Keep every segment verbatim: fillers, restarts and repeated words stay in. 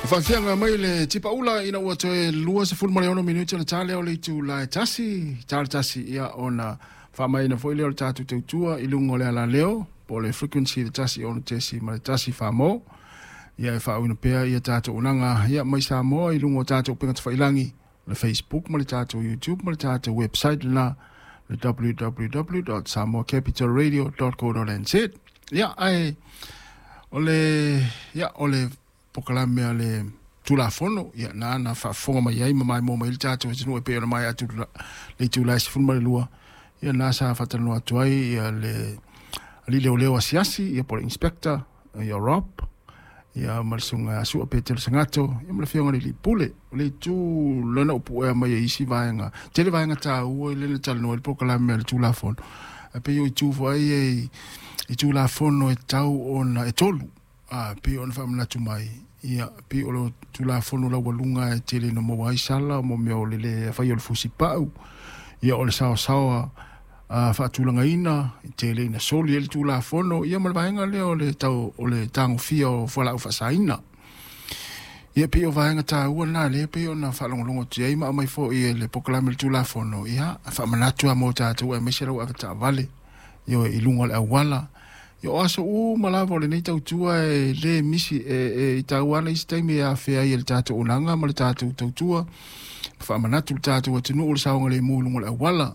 Whawhianga mai le tipa ula ina ua toe lua se fulmare ono minuti na tale o le tu la tasi, tale tasi ia ona whamai na fwile o le tatu te utua ilungo le ala leo, po le frequency le tasi ono tesi ma le tasi whamo, ia e whauina pea ia tatu unanga, ia mai sa moa ilungo tatu upinga te whailangi, le Facebook ma le tatu YouTube ma le tatu website na le w w w dot samoa capital radio dot co dot n z. Ia ai ole ia ole pokalame le tulafono ia na na fa fonga mai ai mai mo mai tatu e tinu e pe mai atu le tula se fuma le lua ia na sa fa tanu atu ai ia le ali le ole asiasi ia por inspector ia rob ia malsunga su pe tel sangato ia me fionga le pule le tu lona upu e mai isi vaenga tele vaenga ta u le tal no el pokalame le tulafono e pe yo tu foi e i tulafono e tau ona e tolu a pe on fa mna tumai ia pe o tula fono la walunga e tele no mo ai sala mo me o le fa yo fusi pau ia o le sao sao a fa tulanga ina tele na soli el tula fono ia mal vaenga le o le tau o le tango fio fo la fa saina ia pe o vaenga ta u na le pe o na fa longo longo tei ma mai fo ia le poklame el tula fono ia fa mna tu a mo ta tu e me sera wa ta vale yo ilunga le awala yo aso u malavo le nei tautua e le misi e i tauana i staimi a fea i le tatu unanga ma le tatu tautua whaamanatu le tatu atinu o le saonga le mūlunga le awala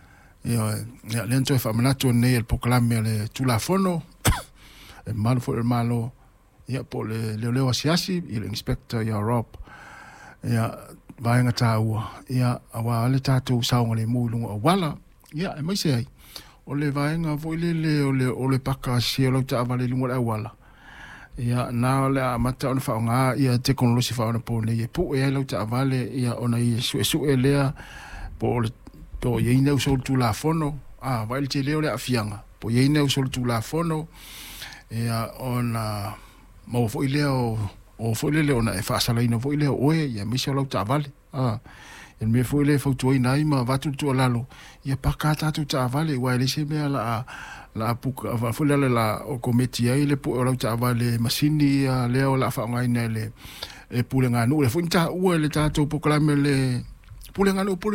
ia le anto e whaamanatu nei el pokalame le tulafono e malo fo le malo ia po le leo leo asiasi i le inspector ia rob ia vaenga taua ia awa le tatu saonga le mūlunga awala ia e maise ai o le vaenga voile le o le o le paka si o ta vale lungo le wala ia na le amata on fa nga ia teknologi fa ona po le pu e lo ta vale ia ona i su su e le po le to ye ina so tu la fono ah vai te le o le afianga po ye ina so tu la fono ia ona mo fo ile o o fo ile ona e fa sala ina fo ile o ia mi so lo ta vale ah en me foi le foto ina ima vatu tu lalo ia pakata tu ta vale wa le se me la la puka va foi le la o komiti ai le pu o ta vale masini le o la fa ngai le e pulenga no le foi ta u le ta tu poklame le pulenga no